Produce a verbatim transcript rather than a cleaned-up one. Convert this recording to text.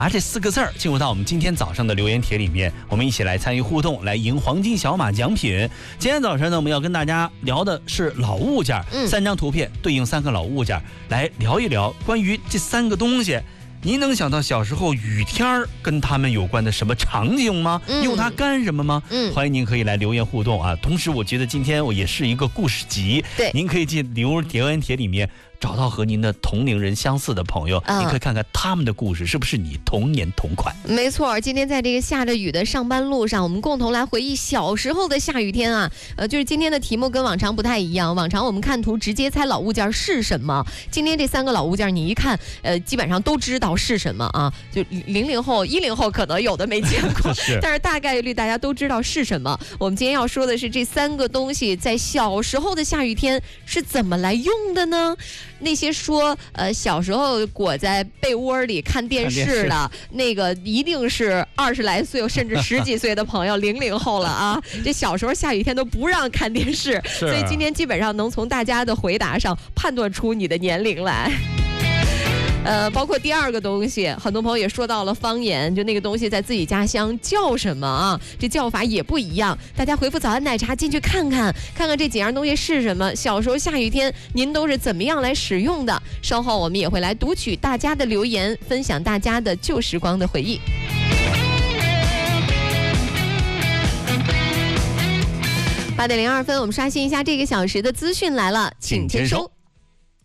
把这四个字儿进入到我们今天早上的留言帖里面，我们一起来参与互动，来赢黄金小马奖品。今天早晨呢，我们要跟大家聊的是老物件，嗯，三张图片对应三个老物件，来聊一聊关于这三个东西。您能想到小时候雨天跟他们有关的什么场景吗？嗯、用它干什么吗？嗯，欢迎您可以来留言互动啊。同时，我觉得今天我也是一个故事集，对，您可以进留留言帖里面找到和您的同龄人相似的朋友，嗯、您可以看看他们的故事是不是你童年同款。 没错，今天在这个下着雨的上班路上，我们共同来回忆小时候的下雨天啊。呃，就是今天的题目跟往常不太一样，往常我们看图直接猜老物件是什么，今天这三个老物件你一看，呃，基本上都知道是什么啊。就零零后、一零后可能有的没见过，是但是大概率大家都知道是什么。我们今天要说的是这三个东西在小时候的下雨天是怎么来用的呢？那些说呃小时候裹在被窝里看电视的那个，一定是二十来岁甚至十几岁的朋友，零零后了啊！这小时候下雨天都不让看电视，所以今天基本上能从大家的回答上判断出你的年龄来。呃，包括第二个东西，很多朋友也说到了方言，就那个东西在自己家乡叫什么啊？这叫法也不一样。大家回复早安奶茶进去看看，看看这几样东西是什么。小时候下雨天，您都是怎么样来使用的？稍后我们也会来读取大家的留言，分享大家的旧时光的回忆。八点零二分，我们刷新一下这个小时的资讯来了，请签收。